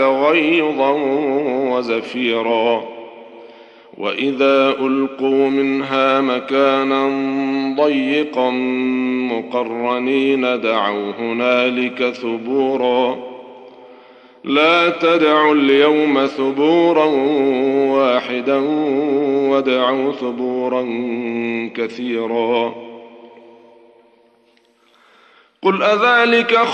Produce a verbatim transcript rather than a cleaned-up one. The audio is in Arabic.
غيظا وزفيرا وإذا ألقوا منها مكانا ضيقا مقرنين دعوا هنالك ثبورا لا تدعوا اليوم ثبورا واحدا وادعوا ثبورا كثيرا قل أذلك